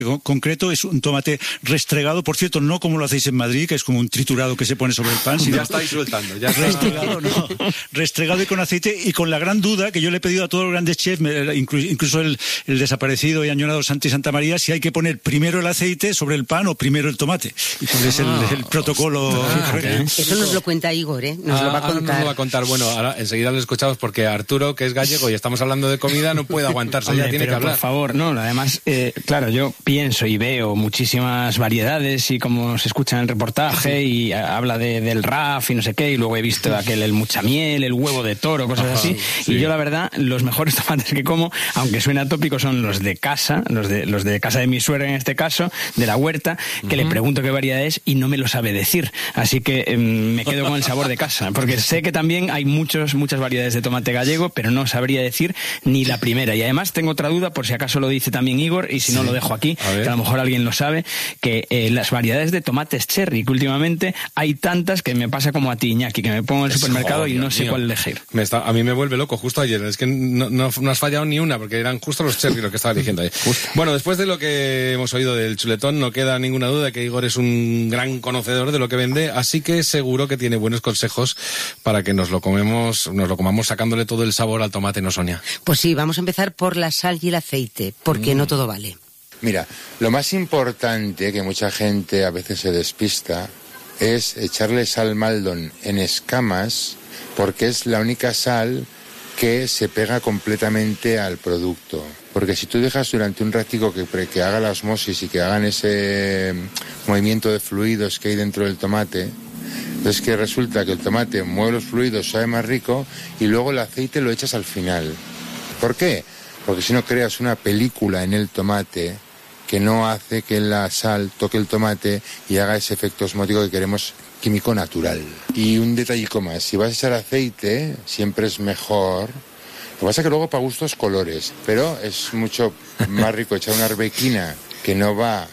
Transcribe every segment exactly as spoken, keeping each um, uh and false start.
concreto es un tomate restregado, por cierto, no como lo hacéis en Madrid, que es como un triturado que se pone sobre el pan, sino ya estáis soltando, ya está. restregado, no, restregado y con aceite, y con la gran duda que yo le he pedido a todos los grandes chefs, incluso el, el desaparecido y añorado Santi Santamaría, si hay que poner primero el aceite sobre el pan o primero el tomate, y cuál es el, el protocolo. Ah, okay. Eso nos lo cuenta Igor, ¿eh? Nos ah, lo va a contar. Nos lo va a contar. Bueno, ahora enseguida lo escuchamos porque Arturo, que es gallego y estamos hablando de comida, no puede aguantarse. Hombre, ya tiene pero que hablar. Por favor, no, además, eh, claro, yo pienso y veo muchísimas variedades y como se escucha en el reportaje y habla de, del R A F y no sé qué, y luego he visto aquel, el muchamiel, el huevo de toro, cosas Ajá, así, sí. Y yo la verdad, los mejores tomates que como, aunque suene atópico, son los de casa, los de, los de casa de mi suegra en este caso, de la huerta, que uh-huh. le pregunto qué variedad es y no me lo sabe decir, así que eh, me quedo con el sabor de casa, porque sé que también hay muchos, muchas variedades de tomate gallego, pero no sabría decir ni la primera, y además tengo otra duda, por si acaso lo dice también Igor, y si no lo dejo aquí, a que a lo mejor alguien lo sabe, que eh, las variedades de tomates cherry, que últimamente hay tantas que me pasa como a ti, Iñaki, que me pongo en el supermercado y no sé cuál elegir. Me está, a mí me vuelve loco justo ayer, es que no, no, no has fallado ni una, porque eran justo los cherry los que estaba eligiendo ahí. Justo. Bueno, después de lo que hemos oído del chuletón, no queda ninguna duda de que Igor es un gran conocedor de lo que vende, así que seguro que tiene buenos consejos para que nos lo comemos, nos lo comamos sacándole todo el sabor al tomate, ¿no, Sonia? Pues sí, vamos a empezar por la sal y el aceite, porque mm. no todo vale. Mira, lo más importante, que mucha gente a veces se despista, es echarle sal Maldon en escamas, porque es la única sal que se pega completamente al producto. Porque si tú dejas durante un ratico que, que haga la osmosis y que hagan ese movimiento de fluidos que hay dentro del tomate, entonces que resulta que el tomate mueve los fluidos, sabe más rico, y luego el aceite lo echas al final. ¿Por qué? Porque si no creas una película en el tomate que no hace que la sal toque el tomate y haga ese efecto osmótico que queremos, químico natural. Y un detallico más, si vas a echar aceite, siempre es mejor. Lo que pasa es que luego para gustos colores, pero es mucho más rico echar una arbequina que no va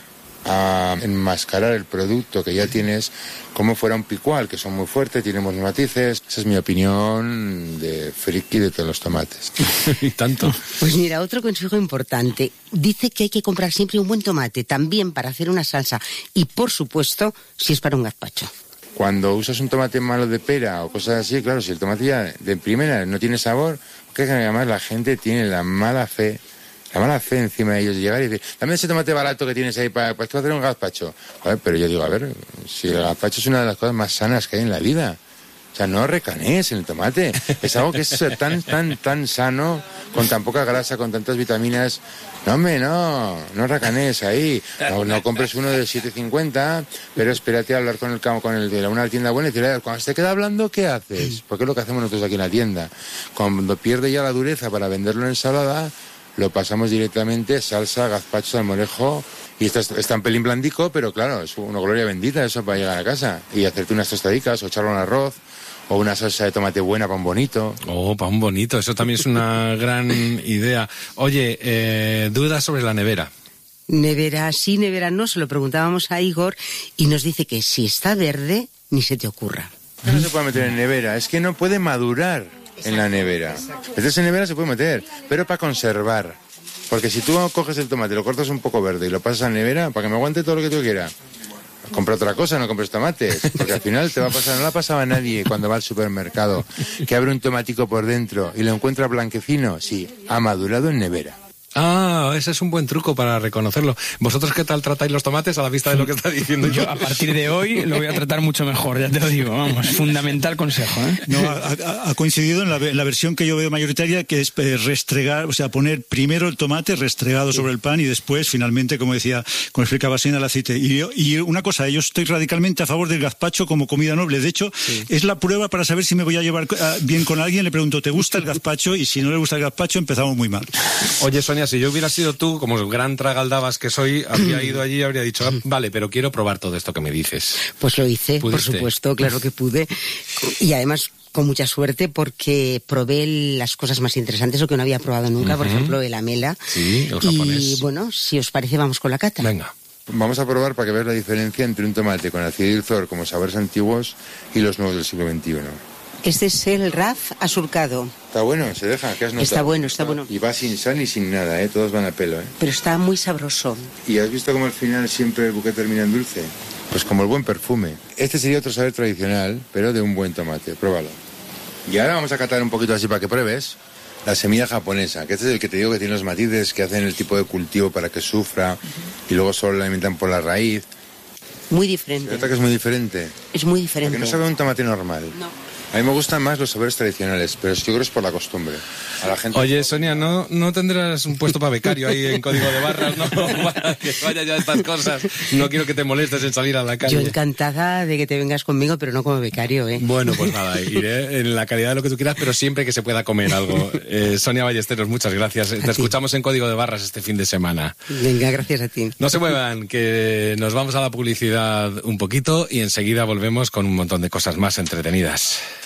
a enmascarar el producto que ya tienes, como fuera un picual, que son muy fuertes, tienen buenos matices. Esa es mi opinión de friki de todos los tomates. Y tanto. Pues mira, otro consejo importante. Dice que hay que comprar siempre un buen tomate, también para hacer una salsa. Y, por supuesto, si es para un gazpacho. Cuando usas un tomate malo de pera o cosas así, claro, si el tomate ya de primera no tiene sabor, porque además la gente tiene la mala fe, la mala fe encima de ellos, de llegar y decir, dame ese tomate barato que tienes ahí para, para hacer un gazpacho. A ver, pero yo digo, a ver, si el gazpacho es una de las cosas más sanas que hay en la vida. O sea, no recanees en el tomate. Es algo que es tan, tan, tan sano, con tan poca grasa, con tantas vitaminas. No, hombre, no, no recanees ahí. No, no compres uno de siete cincuenta, pero espérate a hablar con el con el de una tienda buena y decirle, cuando se te queda hablando, ¿qué haces? Porque es lo que hacemos nosotros aquí en la tienda. Cuando pierde ya la dureza para venderlo en ensalada, lo pasamos directamente, salsa, gazpacho, salmorejo, y está, está en pelín blandico, pero claro, es una gloria bendita eso para llegar a casa. Y hacerte unas tostadicas o echarlo en arroz, o una salsa de tomate buena para un bonito. Oh, para un bonito, eso también es una gran idea. Oye, eh, dudas sobre la nevera. Nevera sí, nevera no, se lo preguntábamos a Igor, y nos dice que si está verde, ni se te ocurra. No se puede meter en nevera, es que no puede madurar en la nevera. Entonces en nevera se puede meter, pero para conservar. Porque si tú coges el tomate, lo cortas un poco verde y lo pasas a la nevera, para que me aguante todo lo que tú quieras, compra otra cosa, no compres tomates, porque al final te va a pasar, no la pasaba a nadie cuando va al supermercado, que abre un tomatico por dentro y lo encuentra blanquecino, sí, ha madurado en nevera. Ah, ese es un buen truco para reconocerlo. ¿Vosotros qué tal tratáis los tomates a la vista de lo que está diciendo yo? Yo a partir de hoy lo voy a tratar mucho mejor, ya te lo digo, vamos, fundamental consejo, ¿eh? No, ha, ha coincidido en la, en la versión que yo veo mayoritaria, que es restregar, o sea, poner primero el tomate restregado sobre el pan y después, finalmente, como decía, como explicaba Sonia, el aceite. Y, yo, y una cosa, yo estoy radicalmente a favor del gazpacho como comida noble. De hecho, sí. Es la prueba para saber si me voy a llevar bien con alguien. Le pregunto, ¿te gusta el gazpacho? Y si no le gusta el gazpacho, empezamos muy mal. Oye, Sonia, si yo hubiera sido tú, como gran tragaldabas que soy, habría ido allí y habría dicho, ah, vale, pero quiero probar todo esto que me dices. Pues lo hice, ¿pudiste? Por supuesto, claro que pude. Y además con mucha suerte, porque probé las cosas más interesantes, o que no había probado nunca, uh-huh. Por ejemplo, el amela. Sí, el japonés. Y bueno, si os parece, vamos con la cata. Venga. Vamos a probar para que veas la diferencia entre un tomate con acidez y dulzor como sabores antiguos y los nuevos del siglo veintiuno. Este es el Raf asurcado. Está bueno, se deja, ¿qué has notado? Está bueno, está bueno. Y va sin sal ni sin nada, ¿eh? Todos van a pelo, ¿eh? Pero está muy sabroso. ¿Y has visto cómo al final siempre el buque termina en dulce? Pues como el buen perfume. Este sería otro saber tradicional, pero de un buen tomate. Pruébalo. Y ahora vamos a catar un poquito así para que pruebes la semilla japonesa, que este es el que te digo que tiene los matices que hacen el tipo de cultivo para que sufra, uh-huh. y luego solo la alimentan por la raíz. Muy diferente. ¿Se nota que es muy diferente? Es muy diferente. Porque no sabe un tomate normal. No. A mí me gustan más los sabores tradicionales, pero yo creo que es por la costumbre. A la gente... Oye, Sonia, ¿no, ¿no tendrás un puesto para becario ahí en Código de Barras, no? Para que vaya ya estas cosas. No quiero que te molestes en salir a la calle. Yo encantada de que te vengas conmigo, pero no como becario, ¿eh? Bueno, pues nada, iré en la calidad de lo que tú quieras, pero siempre que se pueda comer algo. Eh, Sonia Ballesteros, muchas gracias. A te ti. Escuchamos en Código de Barras este fin de semana. Venga, gracias a ti. No se muevan, que nos vamos a la publicidad un poquito y enseguida volvemos con un montón de cosas más entretenidas.